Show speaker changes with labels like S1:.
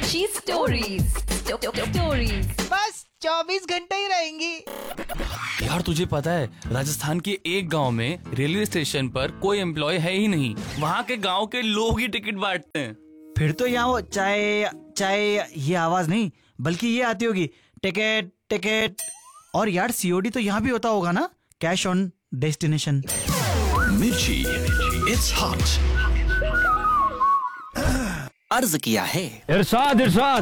S1: मिर्ची स्टोरीज।
S2: बस 24 घंटे ही रहेंगी।
S3: यार तुझे पता है राजस्थान के एक गांव में रेलवे स्टेशन पर कोई एम्प्लॉय है ही नहीं। वहाँ के गांव के लोग ही टिकट बांटते हैं।
S4: फिर तो यहाँ वो चाय चाय ये आवाज नहीं बल्कि ये आती होगी, टिकट टिकट। और यार सीओडी तो यहाँ भी होता होगा ना, कैश ऑन डेस्टिनेशन।
S5: मिर्ची, इट्स हॉट। अर्ज किया है
S6: इरशाद इरशाद।